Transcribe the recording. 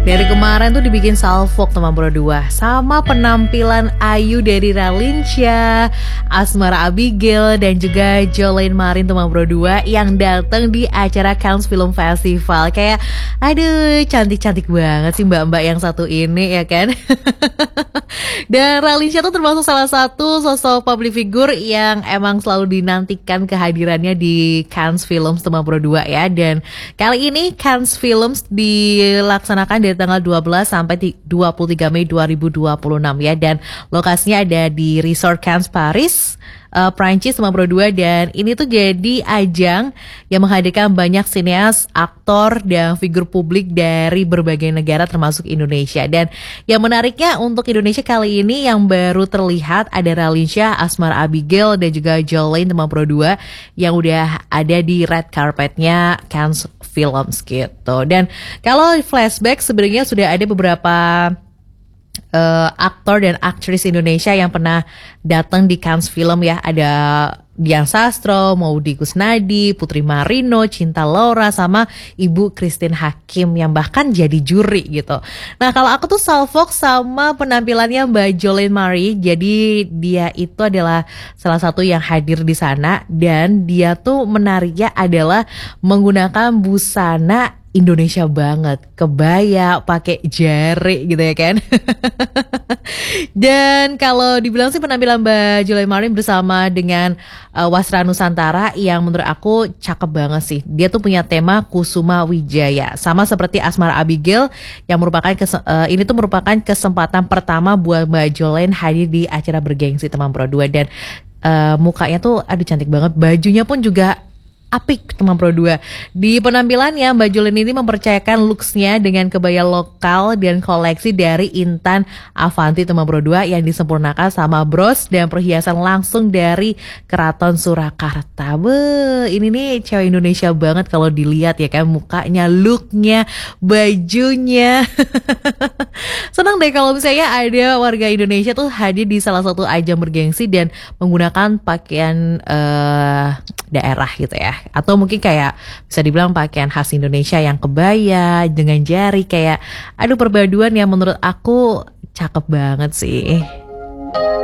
Dari kemarin tuh dibikin salvok teman Bro 2 sama penampilan Ayu dari Ralinsyah, Asmara Abigail dan juga Jolene Marin teman Bro 2 yang datang di acara Cannes Film Festival. Kayak aduh cantik-cantik banget sih mbak-mbak yang satu ini ya kan. Dan Ralinsyah tuh termasuk salah satu sosok public figure yang emang selalu dinantikan kehadirannya di Cannes Films teman Bro 2 ya. Dan kali ini Cannes Films dilaksanakan dari tanggal 12 sampai 23 Mei 2026 ya. Dan lokasinya ada di Resort Cannes Paris, Prancis teman Bro 2. Dan ini tuh jadi ajang yang menghadirkan banyak sineas, aktor, dan figur publik dari berbagai negara termasuk Indonesia. Dan yang menariknya untuk Indonesia kali ini yang baru terlihat ada Ralinsyah, Asmara Abigail, dan juga Jolene teman Bro 2 yang udah ada di red carpetnya Cannes Films gitu. Dan kalau flashback sebenarnya sudah ada beberapa aktor dan aktris Indonesia yang pernah datang di Cannes Film ya. Ada Dian Sastro, Maudy Kusnadi, Putri Marino, Cinta Laura, sama Ibu Christine Hakim yang bahkan jadi juri gitu. Nah kalau aku tuh salvok sama penampilannya Mbak Jolene Marin. Jadi dia itu adalah salah satu yang hadir di sana. Dan dia tuh menariknya adalah menggunakan busana Indonesia banget, kebaya, pakai jari gitu ya kan. Dan kalau dibilang sih penampilan Mbak Jolene Marin bersama dengan Wasra Nusantara yang menurut aku cakep banget sih. Dia tuh punya tema Kusuma Wijaya, sama seperti Asmara Abigail yang merupakan ini tuh merupakan kesempatan pertama buat Mbak Jolene hadir di acara bergengsi teman Pro 2. Dan mukanya tuh aduh cantik banget, bajunya pun juga apik teman Pro 2. Di penampilannya Mbak Jolene ini mempercayakan looksnya dengan kebaya lokal dan koleksi dari Intan Avanti teman Pro 2 yang disempurnakan sama bros dan perhiasan langsung dari Keraton Surakarta. Ini nih cewek Indonesia banget kalau dilihat ya kan, mukanya, looknya, bajunya. Senang deh kalau misalnya ada warga Indonesia tuh hadir di salah satu ajang bergengsi dan menggunakan pakaian daerah gitu ya. Atau mungkin kayak bisa dibilang pakaian khas Indonesia yang kebaya dengan jari, kayak aduh perpaduan yang menurut aku cakep banget sih.